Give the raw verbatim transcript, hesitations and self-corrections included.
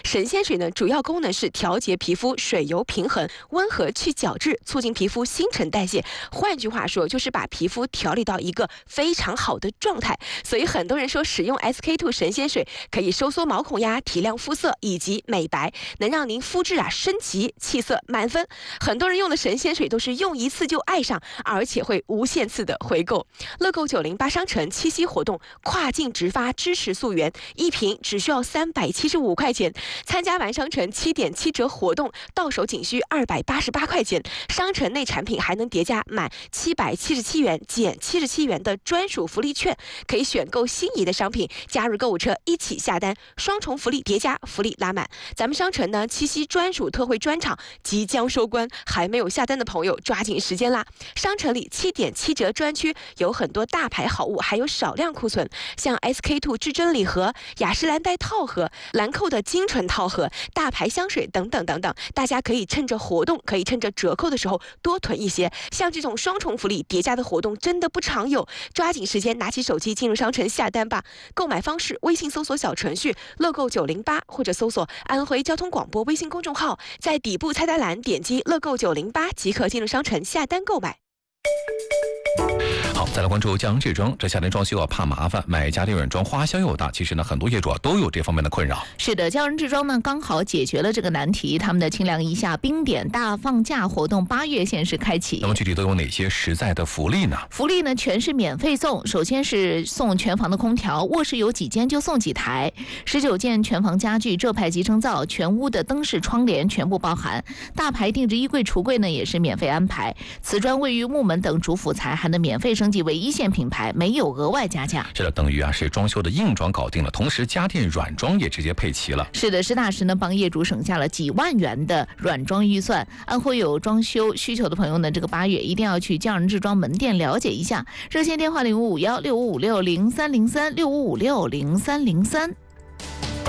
神仙水呢，主要功能是调节皮肤水油平衡，温和去角质，促进皮肤新陈代谢。换句话说，就是把皮肤调理到一个非常好的状态。所以很多人说，使用 S K two 神仙水可以收缩毛孔呀，提亮肤色以及美白，能让您肤质啊升级，气色满分。很多人用的神仙水都是用一次就爱上，而且会无限次的回购。乐购九零八商城七夕活动，跨境直发支持溯源，一瓶只需要三百七十五块钱。参加完商城七点七折活动，到手仅需二百八十八块钱。商城内产品还能叠加满七百七十七元减七十七元的专属福利券，可以选购心仪的商品，加入购物车一起下单，双重福利叠加，福利拉满。咱们商城呢，七夕专属特惠专场即将收官，还没有下单的朋友抓紧时间啦！商城里七点七折专区有很多大牌好物，还有少量库存，像 S K two 至臻礼盒、雅诗兰黛套盒、兰蔻的精纯套盒、大牌香水等等等等，大家可以趁着活动，可以趁着折扣的时候多囤一些。像这种双重福利叠加的活动真的不常有，抓紧时间拿起手机进入商城下单吧。购买方式：微信搜索小程序乐购九零八，或者搜索安徽交通广播微信公众号，在底部菜单栏点击乐购九零八即可进入商城下单购买。 好，再来关注江志庄。这夏天装修啊，怕麻烦，买家电软装花销又大。其实呢，很多业主啊都有这方面的困扰。 是的，江人志庄呢刚好解决了这个难题。他们的清凉一夏冰点大放假活动八月限时开启。 那么具体都有哪些实在的福利呢？ 福利呢全是免费送。首先是送全房的空调，卧室有几间就送几台，十九件全房家具，浙派集成灶，全屋的灯饰窗帘全部包含。大牌定制衣柜橱柜呢也是免费安排。瓷砖卫浴木门等主辅材还能免费升级为一线品牌，没有额外加价。 是的，等于啊是装修的硬装搞定了，同时家电软装也直接配齐了。 是的，实打实呢帮业主省下了几万元的软装预算。安徽有装修需求的朋友呢，这个八月一定要去江人志庄门店了解一下。热线电话零五五幺六五五六零三零三六五五六零三零三。